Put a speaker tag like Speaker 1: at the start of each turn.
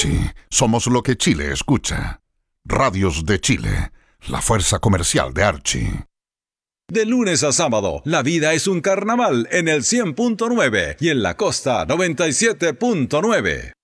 Speaker 1: Archie, somos lo que Chile escucha. Radios de Chile, la fuerza comercial de Archie.
Speaker 2: De lunes a sábado, la vida es un carnaval en el 100.9 y en la costa 97.9.